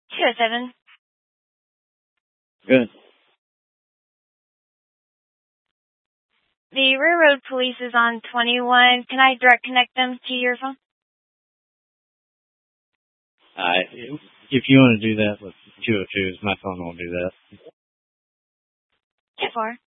207. Good. The railroad police is on 21. Can I direct connect them to your phone? If you want to do that with 202s, my phone won't do that. 4.